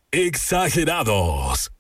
Exagerados.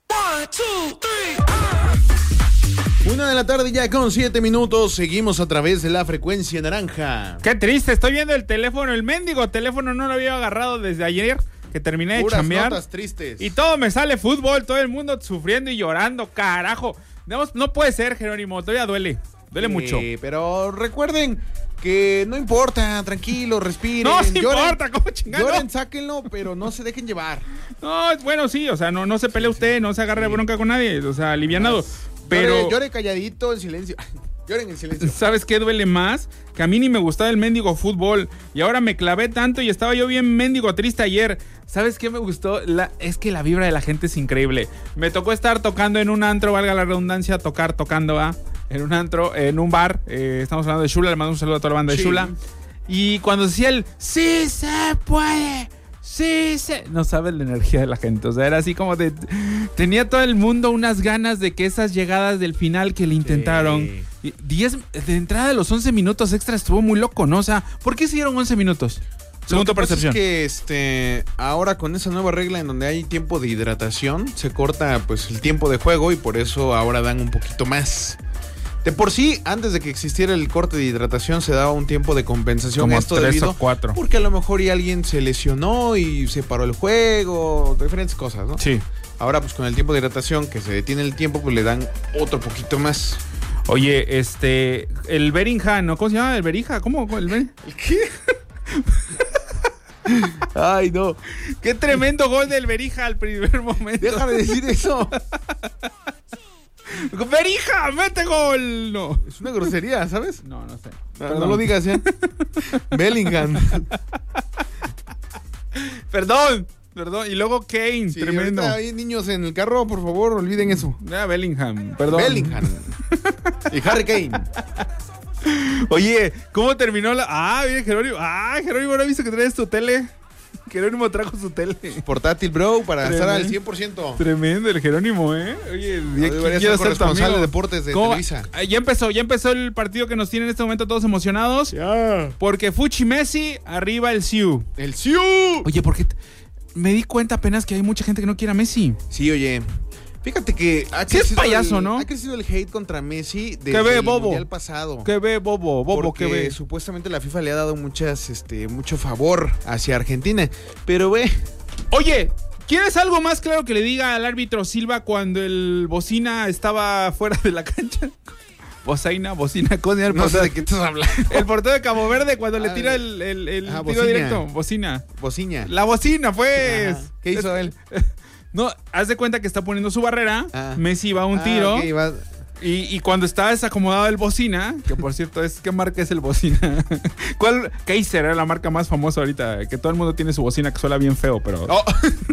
1 de la tarde ya con 7 minutos. Seguimos a través de la frecuencia naranja. Qué triste, estoy viendo el teléfono, el mendigo teléfono no lo había agarrado desde ayer que terminé de chambear. Notas tristes. Y todo me sale fútbol, todo el mundo sufriendo y llorando, carajo. No puede ser, Jerónimo, todavía duele mucho. Pero recuerden que no importa, tranquilo, respiren. No, sí importa, ¿cómo chingado? Lloren, sáquenlo, pero no se dejen llevar. No, bueno, sí, o sea, no se pelee usted, no se agarre bronca con nadie, o sea, alivianado. Pero llore calladito, en silencio. Lloren en silencio. ¿Sabes qué duele más? Que a mí ni me gustaba el mendigo fútbol. Y ahora me clavé tanto y estaba yo bien mendigo triste ayer. ¿Sabes qué me gustó? Es que la vibra de la gente es increíble. Me tocó estar tocando en un antro, valga la redundancia, tocando, en un antro, en un bar. Estamos hablando de Shula, le mando un saludo a toda la banda de Shula. Y cuando decía el ¡sí se puede! Sí, no sabes la energía de la gente. O sea, era así como de... Tenía todo el mundo unas ganas de que esas llegadas del final que le intentaron... 10 de entrada de los 11 minutos extra estuvo muy loco, ¿no? O sea, ¿por qué se dieron 11 minutos? Según tu percepción. Es que ahora con esa nueva regla en donde hay tiempo de hidratación, se corta pues el tiempo de juego y por eso ahora dan un poquito más. De por sí, antes de que existiera el corte de hidratación, se daba un tiempo de compensación. Como esto 3 debido, o 4. Porque a lo mejor ya alguien se lesionó y se paró el juego, diferentes cosas, ¿no? Sí. Ahora, pues con el tiempo de hidratación, que se detiene el tiempo, pues le dan otro poquito más. Oye, el Berinja, ¿no? ¿Cómo se llama? ¿El Berija? ¿Cómo? ¿El qué? Ay, no. Qué tremendo gol del Berija al primer momento. Deja de decir eso. ¡Berija! ¡Mete gol! No. Es una grosería, ¿sabes? No sé. No lo digas, ¿eh? Bellingham. Perdón. Y luego Kane, sí, tremendo. Hay niños en el carro, por favor, olviden eso. Bellingham, perdón. Bellingham. Y Harry Kane. Oye, ¿cómo terminó mira, Jerónimo. Jerónimo, ¿no has visto que traes tu tele? Jerónimo trajo su tele. Portátil, bro, para estar al 100%. Tremendo el Jerónimo, ¿eh? Oye, debería ser corresponsal de deportes de Televisa. Ya empezó el partido que nos tiene en este momento todos emocionados. Ya. Porque Fuchi Messi, arriba el Siu. ¡El Siu! Oye, porque me di cuenta apenas que hay mucha gente que no quiere a Messi. Sí, oye. Fíjate que es payaso, ¿no? Ha crecido el hate contra Messi desde el Mundial pasado. Que ve, bobo, porque que ve. Supuestamente la FIFA le ha dado mucho favor hacia Argentina. Pero ve. Oye, ¿quieres algo más claro que le diga al árbitro Silva cuando el bocina estaba fuera de la cancha? Bocina, no sé de qué estás hablando. El portero de Cabo Verde cuando le tira el tiro directo. Bocina. La bocina, pues. Ajá. ¿Qué hizo él? No, haz de cuenta que está poniendo su barrera. Messi va a un tiro. Okay, y cuando está desacomodado el bocina, que por cierto ¿qué marca es el bocina? ¿Cuál? Kaiser era la marca más famosa ahorita, que todo el mundo tiene su bocina que suena bien feo, pero... Oh.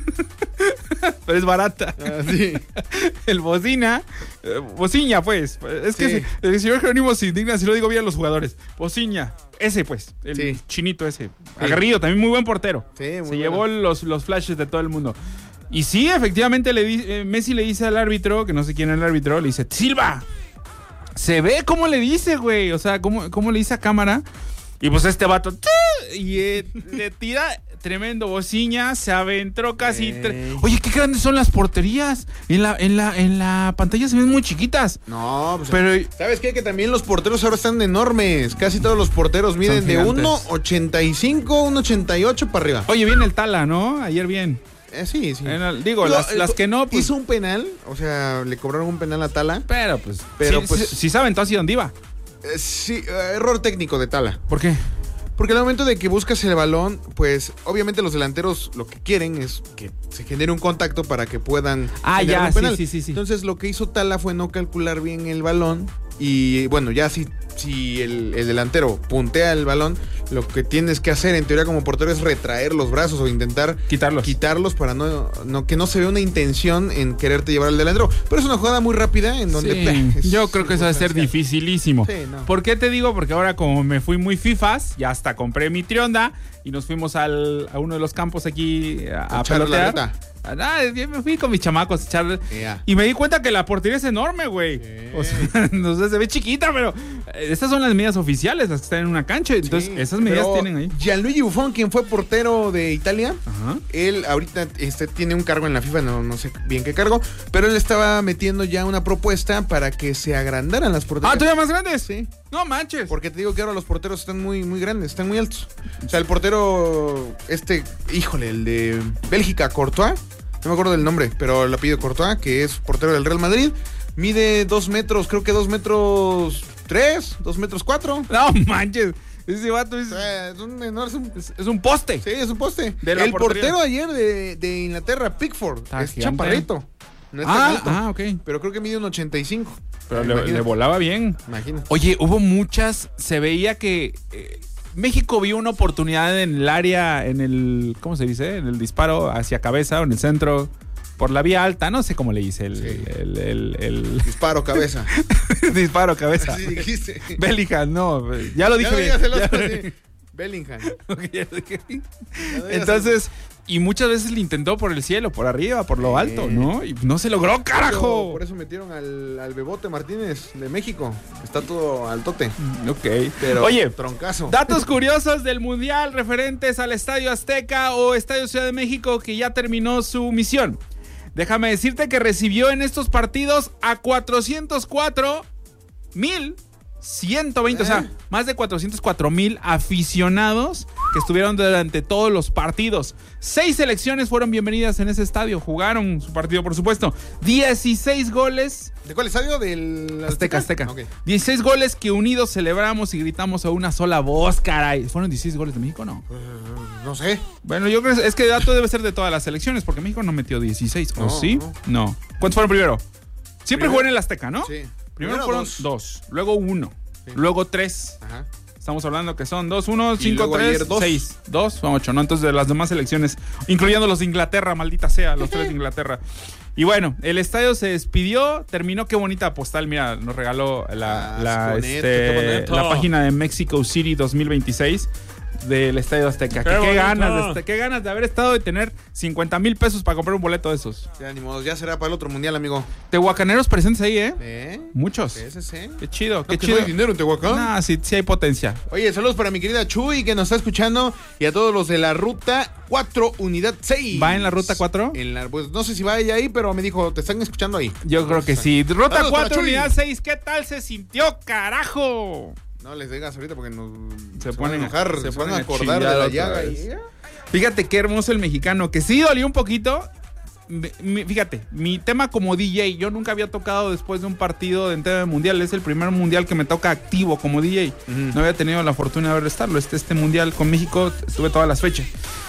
Pero es barata. Sí. El bocina, pues. Es que sí. El señor Jerónimo se indigna si lo digo bien a los jugadores. Bocina, ese pues, el chinito ese. Aguerrido, también muy buen portero. Sí, muy se llevó los flashes de todo el mundo. Y sí, efectivamente Messi le dice al árbitro, que no sé quién es el árbitro, le dice, ¡Silva! Se ve cómo le dice, güey. O sea, cómo le dice a cámara. Y pues este vato, y le tira tremendo bociña, se aventró casi. Oye, qué grandes son las porterías. En la pantalla se ven muy chiquitas. No, pues, pero ¿sabes qué? Que también los porteros ahora están enormes. Casi todos los porteros miden de 1.85, 1.88 para arriba. Oye, viene el Tala, ¿no? Ayer bien. Sí. Las que no, pues... Hizo un penal, o sea, le cobraron un penal a Tala. Pero sí saben todo así dónde iba. Sí, error técnico de Tala. ¿Por qué? Porque al momento de que buscas el balón, pues obviamente los delanteros lo que quieren es que se genere un contacto para que puedan generar un penal. Sí. Entonces lo que hizo Tala fue no calcular bien el balón y bueno, ya si el delantero puntea el balón, lo que tienes que hacer en teoría como portero es retraer los brazos o intentar quitarlos para que no se vea una intención en quererte llevar al delantero. Pero es una jugada muy rápida en donde... Yo creo que eso va a ser dificilísimo. Sí, no. ¿Por qué te digo? Porque ahora como me fui muy fifas, ya hasta compré mi trionda y nos fuimos a uno de los campos aquí a pelotear. Yo me fui con mis chamacos a echar y me di cuenta que la portería es enorme, güey. O sea, se ve chiquita, Estas son las medidas oficiales, las que están en una cancha. Entonces, esas medidas tienen ahí. Gianluigi Buffon, quien fue portero de Italia, Ajá. él ahorita tiene un cargo en la FIFA, no sé bien qué cargo, pero él estaba metiendo ya una propuesta para que se agrandaran las porterías. ¿Todavía más grandes? Sí. No manches. Porque te digo que ahora los porteros están muy, muy grandes, están muy altos. O sea, el portero, el de Bélgica, Courtois, no me acuerdo del nombre, pero el apellido Courtois, que es portero del Real Madrid, mide 2 metros, creo que 2 metros 3, 2 metros 4. No manches. Ese vato es un menor, es un poste. Sí, es un poste. El portero ayer de Inglaterra, Pickford, es gigante. Chaparrito. No es tan alto, ok. pero creo que mide un 85. Pero le volaba bien. Imagínate. Oye, hubo muchas. Se veía que México vio una oportunidad en el área, en el. ¿Cómo se dice? En el disparo hacia cabeza o en el centro. Por la vía alta, no sé cómo le dice el disparo cabeza. Disparo cabeza. Así dijiste. Bellingham, no. Ya lo dije bien. Bellingham. Entonces, y muchas veces le intentó por el cielo, por arriba, por lo alto, ¿no? Y no se logró, carajo. Por eso metieron al Bebote Martínez de México. Está todo al tote. Ok. Pero, oye, troncazo. Datos curiosos del Mundial referentes al Estadio Azteca o Estadio Ciudad de México, que ya terminó su misión. Déjame decirte que recibió en estos partidos a 404,120, o sea, más de 404,000 aficionados que estuvieron durante todos los partidos. 6 selecciones fueron bienvenidas en ese estadio, jugaron su partido, por supuesto. 16 goles. ¿De cuál estadio? ¿Del Azteca? Okay. 16 goles que unidos celebramos y gritamos a una sola voz, caray. ¿Fueron 16 goles de México o no? No sé. Bueno, yo creo que es que el dato debe ser de todas las selecciones, porque México no metió 16, ¿o sí? No. ¿Cuántos fueron primero? Siempre jugaron en el Azteca, ¿no? Sí. Primero fueron 2, luego 1, sí. Luego 3. Ajá. Estamos hablando que son 2, 1, 5, 3, 6, 2, son 8, ¿no? Entonces de las demás selecciones, incluyendo los de Inglaterra, maldita sea, los 3 de Inglaterra. Y bueno, el estadio se despidió, terminó, qué bonita postal, mira, nos regaló la página de Mexico City 2026 del Estadio Azteca. Qué ganas de haber estado y tener 50,000 pesos para comprar un boleto de esos. Ya, ni modo, ya será para el otro mundial, amigo. Tehuacaneros presentes ahí, Muchos. Sí. Qué chido, no, qué chido. ¿No hay dinero en Tehuacán? Sí hay potencia. Oye, saludos para mi querida Chuy, que nos está escuchando, y a todos los de la Ruta 4, Unidad 6. ¿Va en la Ruta 4? Pues no sé si va ella ahí, pero me dijo, te están escuchando ahí. Yo creo que sí. Ruta saludos 4, Unidad 6, ¿qué tal se sintió, carajo? No les digas ahorita porque se ponen a enojar, se van a acordar de la llaga. Fíjate qué hermoso el mexicano, que sí dolió un poquito. Fíjate, mi tema como DJ, yo nunca había tocado después de un partido de tema mundial. Es el primer mundial que me toca activo como DJ. No había tenido la fortuna de estarlo. Este mundial con México estuve todas las fechas.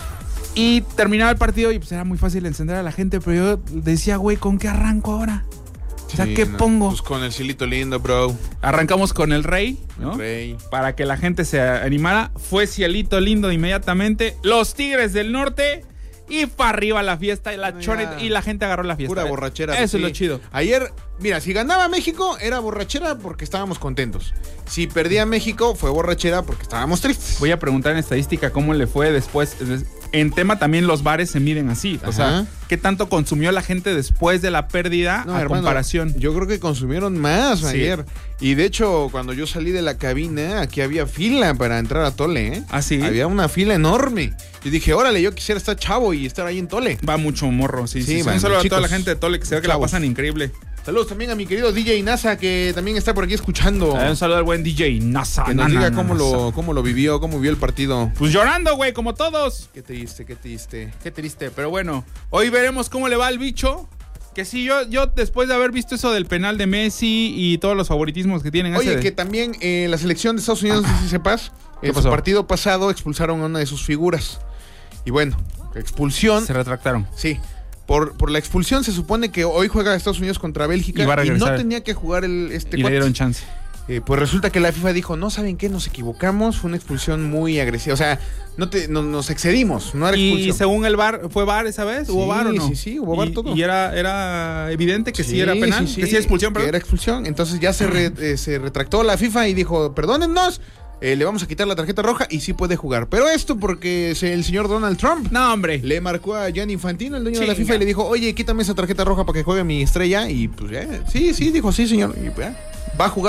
Y terminaba el partido y pues era muy fácil encender a la gente, pero yo decía, güey, ¿con qué arranco ahora? O sea, ¿qué pongo? Pues con el cielito lindo, bro. Arrancamos con el Rey, ¿no? El Rey. Para que la gente se animara. Fue cielito lindo inmediatamente. Los Tigres del Norte. Y para arriba la fiesta y y la gente agarró la fiesta. Pura borrachera. Eso es lo chido. Ayer, mira, si ganaba México era borrachera porque estábamos contentos. Si perdía México fue borrachera porque estábamos tristes. Voy a preguntar en estadística cómo le fue después. En tema también los bares se miden así. Ajá. O sea, ¿qué tanto consumió la gente después de la pérdida comparación? Yo creo que consumieron más ayer. Y de hecho, cuando yo salí de la cabina, aquí había fila para entrar a Tole, ¿eh? ¿Ah, sí? Había una fila enorme. Y dije, órale, yo quisiera estar chavo y estar ahí en Tole. Va mucho morro, sí. Un saludo a toda la gente de Tole, que se ve que la pasan increíble. Saludos también a mi querido DJ NASA, que también está por aquí escuchando. Un saludo al buen DJ NASA. Que nos diga cómo lo vivió, cómo vio el partido. Pues llorando, güey, como todos. Qué triste. Qué triste, pero bueno. Hoy veremos cómo le va al bicho. Que sí, yo después de haber visto eso del penal de Messi y todos los favoritismos que tienen. Oye, que también la selección de Estados Unidos, no sé si sepas, en su partido pasado expulsaron a una de sus figuras. Y bueno, expulsión. Se retractaron. Sí. Por la expulsión se supone que hoy juega Estados Unidos contra Bélgica y no tenía que jugar y le dieron chance. Pues resulta que la FIFA dijo, no, ¿saben qué? Nos equivocamos, fue una expulsión muy agresiva. O sea, nos excedimos, no era expulsión. Y según el VAR, ¿fue VAR esa vez? ¿Hubo VAR o no? Sí, hubo VAR todo. ¿Y era evidente que sí era penal? ¿Que sí expulsión? Que era expulsión. Entonces ya se retractó la FIFA y dijo, perdónennos, le vamos a quitar la tarjeta roja y sí puede jugar. Pero esto porque el señor Donald Trump le marcó a Gianni Infantino, el dueño de la FIFA, y le dijo, oye, quítame esa tarjeta roja para que juegue mi estrella. Y pues ya, sí, dijo, sí, señor. Y pues, va a jugar.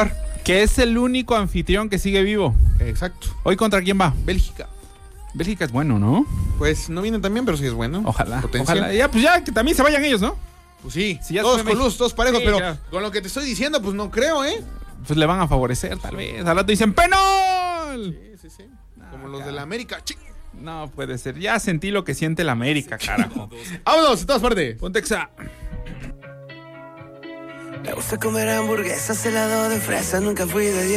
Que es el único anfitrión que sigue vivo. Exacto. ¿Hoy contra quién va? Bélgica. Bélgica es bueno, ¿no? Pues no viene tan bien, pero sí es bueno. Ojalá. Potencia. Ojalá. Ya, pues ya, que también se vayan ellos, ¿no? Pues sí, Si ya todos se fue con luz, todos parejos, Sí, pero claro. con lo que te estoy diciendo, pues no creo, ¿eh? Pues le van a favorecer, tal vez. Al rato dicen ¡penal! Sí. Como los de la América. No puede ser. Ya sentí lo que siente la América, carajo. ¡Vámonos, en todas partes! Ponte exa. Me gusta comer hamburguesas, helado de fresa, nunca fui de